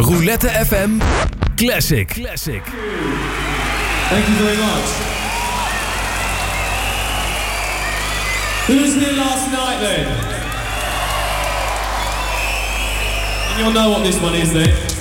Roulette FM Classic. Thank you very much. Who was here last night then? And you'll know what this one is then.